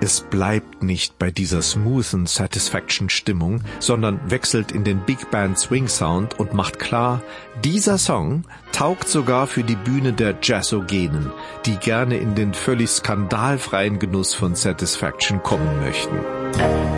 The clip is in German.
Es bleibt nicht bei dieser smoothen Satisfaction-Stimmung, sondern wechselt in den Big Band Swing Sound und macht klar, dieser Song taugt sogar für die Bühne der Jazzogenen, die gerne in den völlig skandalfreien Genuss von Satisfaction kommen möchten.